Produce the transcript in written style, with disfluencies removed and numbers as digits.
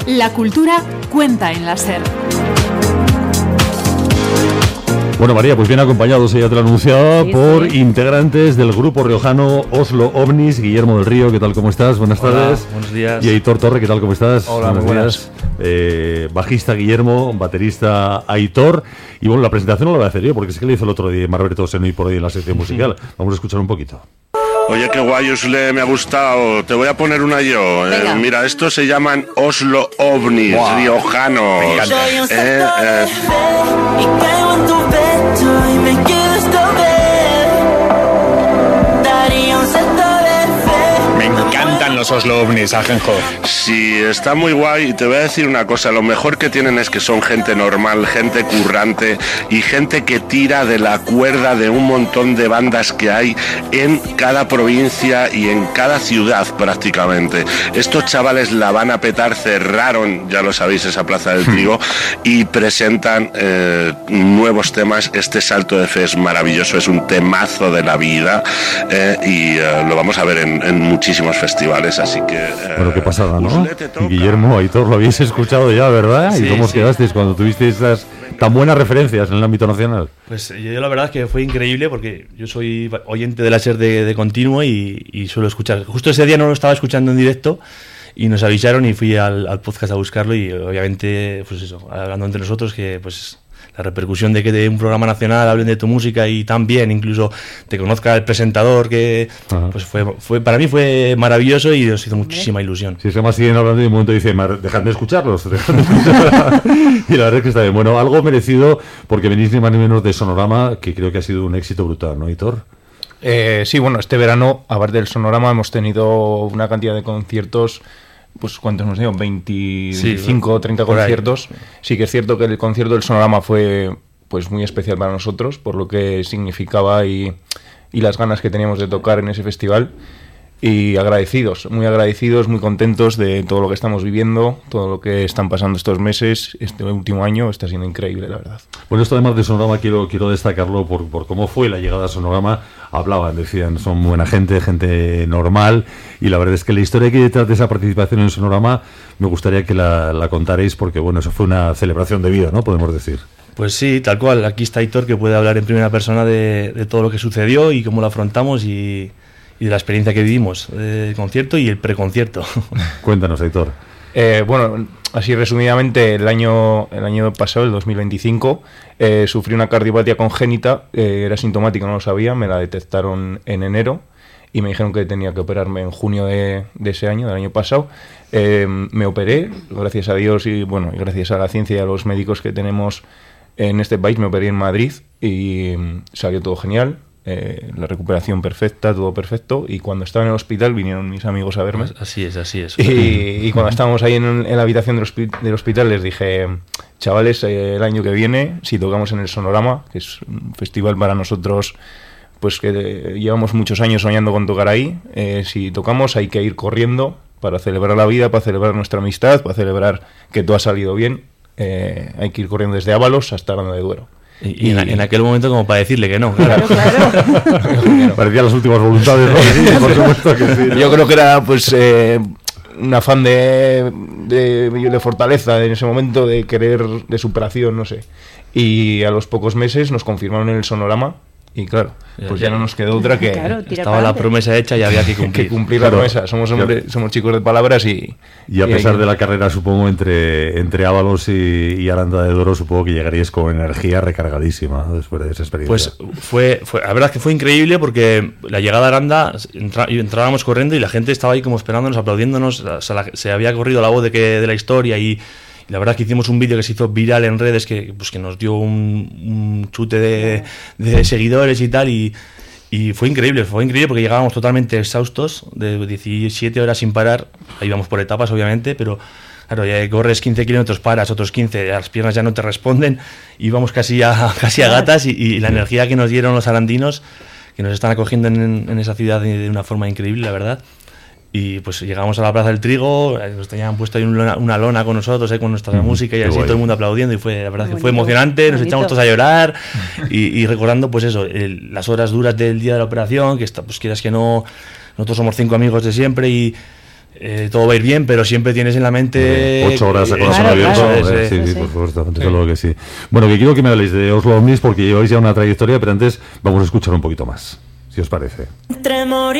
La cultura cuenta en la SER. Bueno, María, pues bien acompañados, ya te lo anunciaba, por integrantes del grupo riojano Oslo Ovnis. Guillermo del Río, ¿qué tal, cómo estás? Buenas tardes. Buenos días. Y Aitor Torre, ¿qué tal, cómo estás? Hola, buenas. Bajista Guillermo, baterista Aitor. Y bueno, la presentación no la voy a hacer yo, porque es que le hizo el otro día Marberto Senoy por ahí en la sección musical. Vamos a escuchar un poquito. Oye, qué guay, Osle, me ha gustado. Te voy a poner una yo. Mira, estos se llaman Oslo Ovnis, riojanos. Soy un sector y caigo en tu pecho y me quedo esta vez. Daría un salto de fe. Me encantan los Oslo Ovnis, Ajenjo. Sí, está muy guay. Y te voy a decir una cosa, lo mejor que tienen es que son gente normal, gente currante y gente que tira de la cuerda de un montón de bandas que hay en cada provincia y en cada ciudad prácticamente. Estos chavales la van a petar, cerraron, ya lo sabéis, esa Plaza del Trigo y presentan nuevos temas. Este Salto de Fe es maravilloso, es un temazo de la vida y lo vamos a ver en muchísimos festivales, así que... Bueno, qué pasada, ¿no? Guillermo, Aitor, lo habéis escuchado ya, ¿verdad? Sí, ¿Y cómo os quedasteis cuando tuvisteis esas tan buenas referencias en el ámbito nacional? Pues yo la verdad es que fue increíble porque yo soy oyente de la SER de continuo y suelo escuchar. Justo ese día no lo estaba escuchando en directo y nos avisaron y fui al podcast a buscarlo y obviamente, pues eso, hablando entre nosotros que pues... La repercusión de que de un programa nacional hablen de tu música y también incluso te conozca el presentador, que pues fue para mí fue maravilloso y nos hizo muchísima ilusión. Si es que más siguen hablando y de un momento dice, dejad de escucharlos, y la verdad es que está bien. Bueno, algo merecido porque venís ni más ni menos de Sonorama, que creo que ha sido un éxito brutal, ¿no, Aitor? Sí, bueno, este verano, aparte del Sonorama, hemos tenido una cantidad de conciertos. Pues ¿cuántos hemos tenido? 25 o 30 conciertos. Sí que es cierto que el concierto del Sonorama fue pues muy especial para nosotros, por lo que significaba y las ganas que teníamos de tocar en ese festival. Y agradecidos, muy contentos de todo lo que estamos viviendo, todo lo que están pasando estos meses, este último año está siendo increíble, la verdad. Bueno, esto además de Sonorama quiero destacarlo por cómo fue la llegada a Sonorama. Hablaban, decían, son buena gente normal, y la verdad es que la historia que hay detrás de esa participación en Sonorama me gustaría que la contarais, porque bueno, eso fue una celebración de vida, ¿no? Podemos decir. Pues sí, tal cual, aquí está Aitor que puede hablar en primera persona de todo lo que sucedió y cómo lo afrontamos y de la experiencia que vivimos, el concierto y el preconcierto. Cuéntanos, Aitor. Bueno, así resumidamente, el año pasado, el 2025, sufrí una cardiopatía congénita, era sintomática, no lo sabía, me la detectaron en enero y me dijeron que tenía que operarme en junio de ese año, del año pasado. Me operé, gracias a Dios y bueno, y gracias a la ciencia y a los médicos que tenemos en este país, me operé en Madrid y salió todo genial. La recuperación perfecta, todo perfecto, y cuando estaba en el hospital vinieron mis amigos a verme. Así es. Y cuando estábamos ahí en la habitación del hospital les dije, chavales, el año que viene, si tocamos en el Sonorama, que es un festival para nosotros, pues que llevamos muchos años soñando con tocar ahí, si tocamos hay que ir corriendo para celebrar la vida, para celebrar nuestra amistad, para celebrar que todo ha salido bien, hay que ir corriendo desde Ábalos hasta Aranda de Duero. Y en aquel momento como para decirle que no. Claro. Parecían las últimas voluntades, ¿no? Sí, por supuesto que sí, ¿no? Yo creo que era pues un afán de fortaleza en ese momento, de querer, de superación, no sé. Y a los pocos meses nos confirmaron en el Sonorama. Y claro, pues ya no nos quedó otra que... Claro, estaba la promesa hecha y había que cumplir. Que cumplir la promesa. Somos chicos de palabras y a pesar de la carrera, supongo, entre Ábalos y Aranda de Duero, supongo que llegaríais con energía recargadísima, ¿no? Después de esa experiencia. Pues fue la verdad es que fue increíble porque la llegada a Aranda, entrábamos corriendo y la gente estaba ahí como esperándonos, aplaudiéndonos. O sea, se había corrido la voz de la historia y la verdad es que hicimos un vídeo que se hizo viral en redes que nos dio un chute de seguidores y tal, y fue increíble porque llegábamos totalmente exhaustos, de 17 horas sin parar, ahí íbamos por etapas obviamente, pero claro, ya corres 15 kilómetros, paras otros 15, las piernas ya no te responden, íbamos casi a gatas y la energía que nos dieron los arandinos, que nos están acogiendo en esa ciudad de una forma increíble, la verdad. Y pues llegamos a la Plaza del Trigo, nos tenían puesto ahí una lona con nosotros, con nuestra música y así, todo el mundo aplaudiendo, y la verdad que fue emocionante, nos echamos todos a llorar y recordando pues eso, las horas duras del día de la operación, que pues quieras que no, nosotros somos 5 amigos de siempre y todo va a ir bien, pero siempre tienes en la mente 8 horas de corazón Claro, abierto. claro. Sí, por supuesto, desde luego que sí. Bueno, que quiero que me habléis de Oslo Omnis porque lleváis ya una trayectoria, pero antes vamos a escuchar un poquito más, si os parece. Entre morir